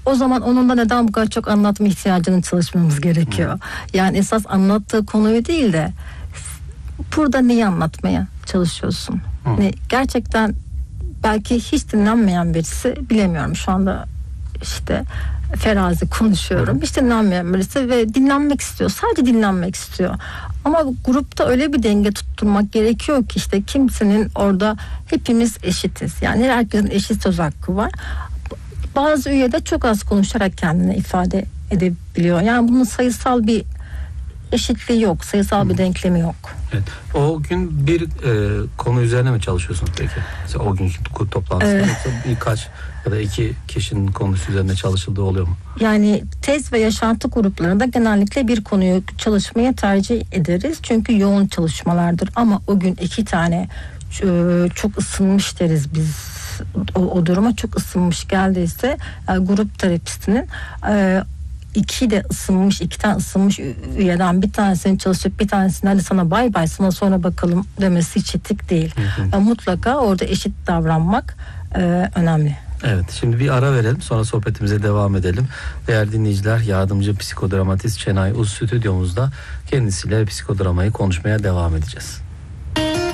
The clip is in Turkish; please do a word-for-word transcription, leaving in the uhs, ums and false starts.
o zaman onun da neden bu kadar çok anlatma ihtiyacını çalışmamız gerekiyor. Hı. Yani esas anlattığı konuyu değil de burada neyi anlatmaya çalışıyorsun? Ne, gerçekten belki hiç dinlenmeyen birisi, bilemiyorum şu anda işte ferazi konuşuyorum. Hı. Hiç dinlenmeyen birisi ve dinlenmek istiyor. Sadece dinlenmek istiyor. Ama grupta öyle bir denge tutturmak gerekiyor ki işte kimsenin orada, hepimiz eşitiz. Yani herkesin eşit söz hakkı var. Bazı üye de çok az konuşarak kendini ifade edebiliyor. Yani bunun sayısal bir eşitliği yok. Sayısal Hı. bir denklemi yok. Evet. O gün bir e, konu üzerine mi çalışıyorsunuz peki? Mesela o günkü toplantısında evet. Yoksa birkaç ya da iki kişinin konusu üzerine çalışıldığı oluyor mu? Yani tez ve yaşantı gruplarında genellikle bir konuyu çalışmaya tercih ederiz. Çünkü yoğun çalışmalardır. Ama o gün iki tane çok ısınmış deriz biz. O, o duruma çok ısınmış geldiyse yani grup terapistinin e, iki de ısınmış, iki tane ısınmış üyeden bir tanesini çalışıp bir tanesini hadi sana bay bay, sana sonra bakalım demesi hiç etik değil. Hı hı. Yani mutlaka orada eşit davranmak e, önemli. Evet, şimdi bir ara verelim, sonra sohbetimize devam edelim. Değerli dinleyiciler, yardımcı psikodramatist Şenay Uz stüdyomuzda, kendisiyle psikodramayı konuşmaya devam edeceğiz.